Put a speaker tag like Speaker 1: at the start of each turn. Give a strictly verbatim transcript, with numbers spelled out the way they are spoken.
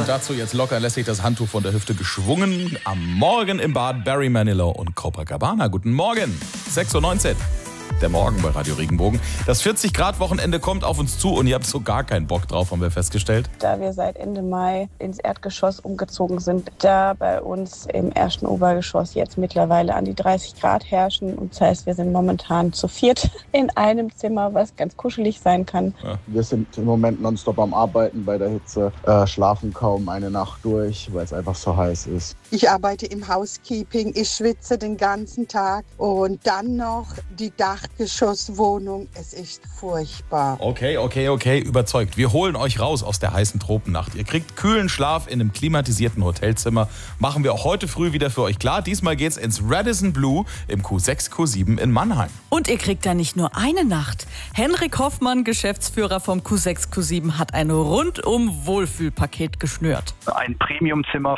Speaker 1: dazu jetzt locker lässig das Handtuch von der Hüfte geschwungen. Am Morgen im Bad Barry Manilow und Copacabana. Guten Morgen, sechs Uhr neunzehn. Der Morgen bei Radio Regenbogen. Das vierzig Grad Wochenende kommt auf uns zu und ihr habt so gar keinen Bock drauf, haben wir festgestellt.
Speaker 2: Da wir seit Ende Mai ins Erdgeschoss umgezogen sind, da bei uns im ersten Obergeschoss jetzt mittlerweile an die dreißig Grad herrschen. Und das heißt, wir sind momentan zu viert in einem Zimmer, was ganz kuschelig sein kann.
Speaker 3: Ja. Wir sind im Moment nonstop am Arbeiten bei der Hitze, äh, schlafen kaum eine Nacht durch, weil es einfach so heiß ist.
Speaker 4: Ich arbeite im Housekeeping, ich schwitze den ganzen Tag und dann noch die Dachgeschosswohnung. Es ist furchtbar.
Speaker 1: Okay, okay, okay, überzeugt. Wir holen euch raus aus der heißen Tropennacht. Ihr kriegt kühlen Schlaf in einem klimatisierten Hotelzimmer. Machen wir auch heute früh wieder für euch klar. Diesmal geht's ins Radisson Blu im Q sechs Q sieben in Mannheim.
Speaker 5: Und ihr kriegt da nicht nur eine Nacht. Henrik Hoffmann, Geschäftsführer vom Q sechs Q sieben, hat ein rundum Wohlfühlpaket geschnürt.
Speaker 6: Ein Premiumzimmer